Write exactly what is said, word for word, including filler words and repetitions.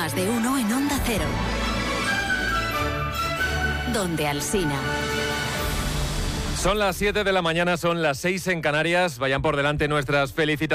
Más de uno en Onda Cero. Donde Alsina. Son las siete de la mañana, son las seis en Canarias. Vayan por delante nuestras felicitaciones.